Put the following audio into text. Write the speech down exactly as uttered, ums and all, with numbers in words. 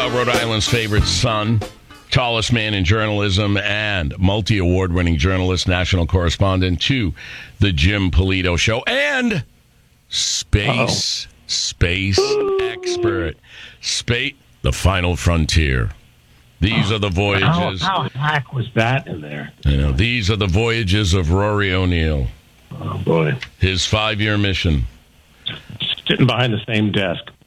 about Rhode Island's favorite son, tallest man in journalism, and multi-award winning journalist, national correspondent to the Jim Polito Show, and space, Uh-oh. space expert. Space, the final frontier. These oh, are the voyages. How, how hack was that in there? You know, these are the voyages of Rory O'Neill. Oh, boy. His five-year mission. Sitting behind the same desk.